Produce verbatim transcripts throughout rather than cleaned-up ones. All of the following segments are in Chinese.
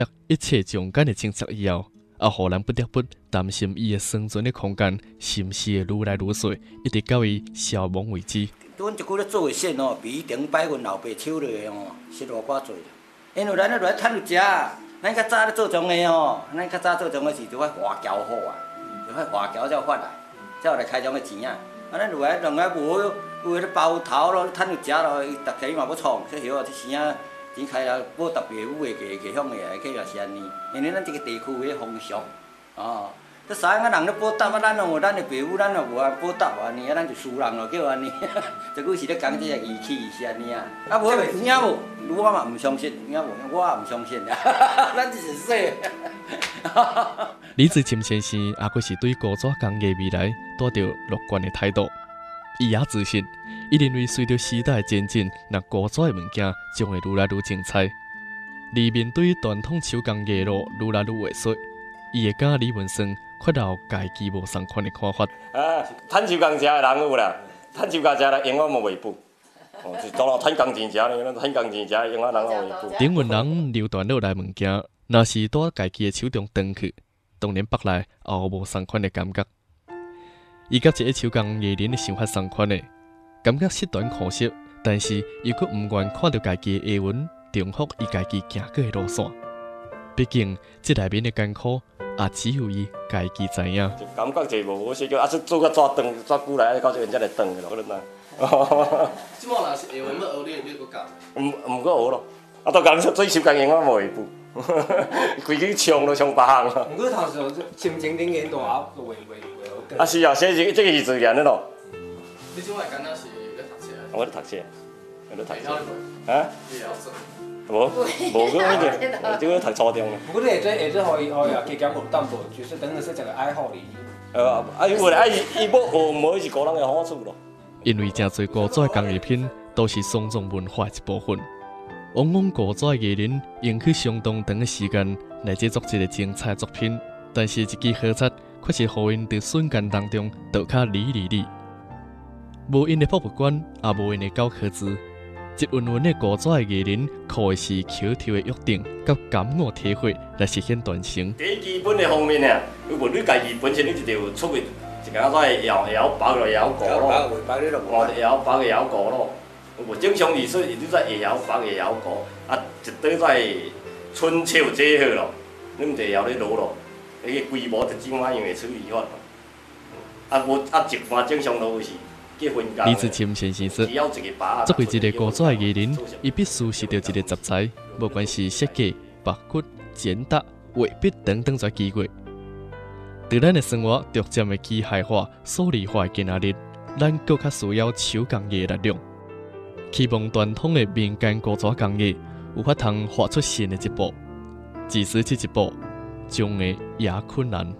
一切中间的政策以后，也互人不得不担心伊的生存的空间是毋是会愈来愈小，一直到伊消亡为止。 阮即久咧做的线哦，比以前摆阮老爸手落的哦，实偌寡济。因为咱咧来趁食，咱较早咧做种的哦，咱较早做种的是着遐华侨好啊，着遐华侨才有发来，才有来开种的钱啊。啊，咱落来两个无，有咧包头咯，趁着食咯，伊逐天嘛要创，这许啊，这生啊，钱开了报答爸母的家家乡的，去也是安尼。因为咱这个地区的风俗，哦。这三个人咧报答啊，咱哦，咱的爸母咱也无安报答安尼啊，咱就输人咯，叫安尼。这久是咧讲这个义气是安尼啊。啊无有影无？我嘛唔相信，影无？我也唔相信啊。咱就是说。 李自清先生也佫是对古早工艺未来带着乐观的态度。伊也自信，伊认为随着时代的渐进，那古早的物件将会愈来愈精彩。而面对传统手工艺路愈来愈萎缩，伊会甲李文生缺少家己无同款的看法。 啊，趁手工食的人有啦，趁手工食的永远无袂补。哦，是当然趁工钱食呢，咱趁工钱食永远人也袂补。 顶阮人流传落来物件，若是在家己的手中断去，当然北来也有无同款的感觉。伊甲一个手工艺人的想法同款的，感觉适当可惜，但是又佫毋愿看到家己的下文重复伊家己行过的路线。毕竟这内面的艰苦，也只有伊家己知影。 感觉就无好势，叫啊，做到遮长遮久来，到这现才来长的咯，可能啊。 即满若是下文要学你，你佫教？ 毋毋佫学咯，啊，到工做手工永远无会补，规日冲都冲别项啊。 毋过头时心情顶严大啊，都袂袂袂好。 啊是啊，这是这个是自然的咯。 你即摆敢若是咧读册？ 我咧读册，我咧读册。 啊？ 你会晓做？无，无个迄个，就去读初中了。 不过你下这下这可以可以啊，加减有淡薄，就是等于是一个爱好而已。 呃，啊，因为啊，伊伊要学，无是个人的好处咯。 因为真侪古早的工艺品都是双重文化的一部分，往往古早的艺人用去相当长的时间来制作一个精彩作品，但是一支好菜却是互因伫瞬间当中倒卡哩哩哩。无因的博物馆，也无因的教科字。一云云的古早的艺人，靠的是口头的约定，甲感悟体会来实现传承。 第基本的方面啊，如果你家己本身你就要出去，一间仔摇摇包就摇鼓咯，哦，摇包个摇鼓咯。无正常是说，你在摇包个摇鼓，啊，一堆在春秋节好咯，你毋就摇咧落咯，伊个规模就怎么样的处理法？啊，无啊，一般正常都是。 李自清先生说，作为一个古早的艺人，伊必须是着一个杂才，无管是设计、白骨、剪搭、画笔等等在技艺。在咱的生活逐渐的机械化、数理化的今仔日，咱更较需要手工艺的力量。希望传统的民间古早工艺有法通画出新的一步，即使这一步，将会也困难。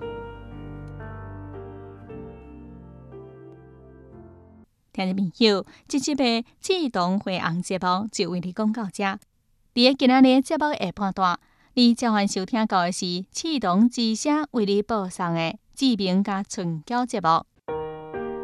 听众朋友，这集的志同会红节目就为你讲到这。伫个今仔日节目下半段，你将会收听到的是志同之声为你播送的志明甲春娇节目。